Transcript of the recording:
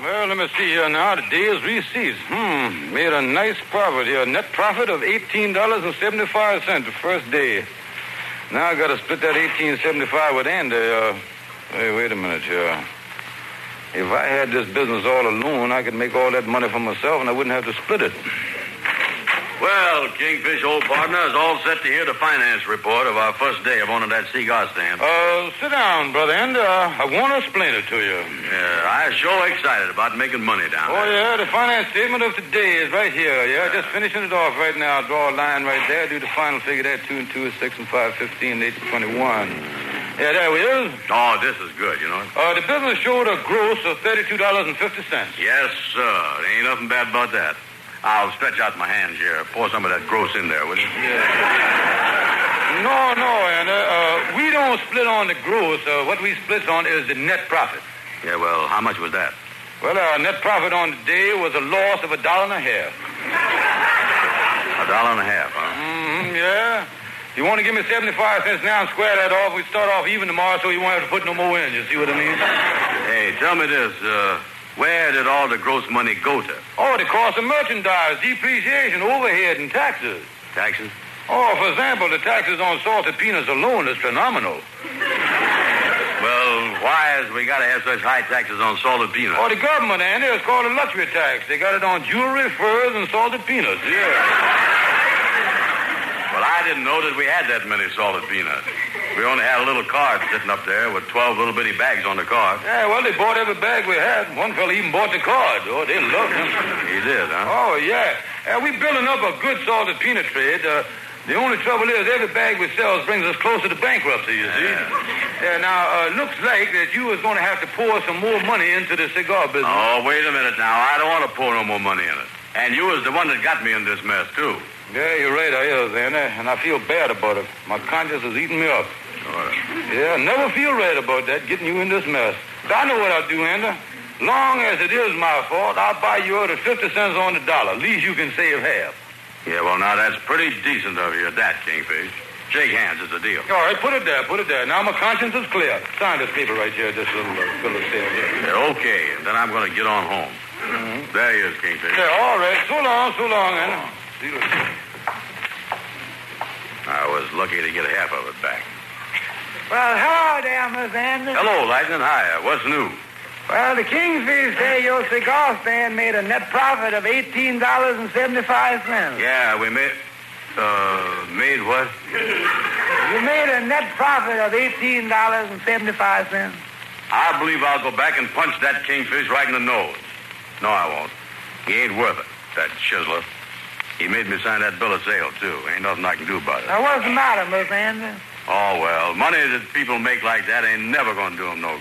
Well, let me see here now. Today's receipts. Made a nice profit here. Net profit of $18.75 the first day. Now I got to split that $18.75 with Andy. Hey, wait a minute here. If I had this business all alone, I could make all that money for myself and I wouldn't have to split it. Well, Kingfish, old partner, is all set to hear the finance report of our first day of owning that cigar stand. Sit down, brother, and I want to explain it to you. Yeah, I'm sure excited about making money down there. Oh, yeah, the finance statement of today is right here. Yeah, just finishing it off right now. Draw a line right there. Do the final figure there. 2 and 2 is 6 and 5, 15, 8 and 21. Yeah, there we is. Oh, this is good, you know. The business showed a gross of $32.50. Yes, sir. There ain't nothing bad about that. I'll stretch out my hands here. Pour some of that gross in there, will you? Yeah. No, Anna. We don't split on the gross. What we split on is the net profit. Yeah, well, how much was that? Well, our net profit on the day was a loss of $1.50. $1.50, huh? Yeah. You want to give me 75 cents now and square that off? We start off even tomorrow so you won't have to put no more in. You see what I mean? Hey, tell me this. Where did all the gross money go to? Oh, the cost of merchandise, depreciation, overhead, and taxes. Taxes? Oh, for example, the taxes on salted peanuts alone is phenomenal. Well, why has we got to have such high taxes on salted peanuts? Oh, the government, Andy, it's called a luxury tax. They got it on jewelry, furs, and salted peanuts, yeah. Well, I didn't know that we had that many salted peanuts. We only had a little cart sitting up there with 12 little bitty bags on the cart. Yeah, well, they bought every bag we had. One fella even bought the card. Oh, they loved him. He did, huh? Oh, yeah. We building up a good salted peanut trade. The only trouble is every bag we sell brings us closer to bankruptcy, you see. Now, looks like that you was going to have to pour some more money into the cigar business. Oh, wait a minute now. I don't want to pour no more money in it. And you was the one that got me in this mess, too. Yeah, you're right, I is, Andy, and I feel bad about it. My conscience is eating me up. Yeah, I never feel right about that, getting you in this mess. But I know what I'll do, Andy. Long as it is my fault, I'll buy you out at 50 cents on the dollar. At least you can save half. Yeah, well, now, that's pretty decent of you at that, Kingfish. Shake hands, it's a deal. All right, put it there. Now my conscience is clear. Sign this paper right here, this little bill of sale here. Yeah, okay, and then I'm going to get on home. There he is, Kingfish. Yeah, all right. So long, Andy. See you later. I was lucky to get half of it back. Well, hello there, Miss Anderson. Hello, Lightning. Hiya. What's new? Well, the Kingfish say your cigar stand made a net profit of $18.75. Yeah, we made... made what? You made a net profit of $18.75. I believe I'll go back and punch that Kingfish right in the nose. No, I won't. He ain't worth it, that chiseler. He made me sign that bill of sale, too. Ain't nothing I can do about it. Now, what's the matter, Miss Anderson? Oh, well, money that people make like that ain't never going to do them no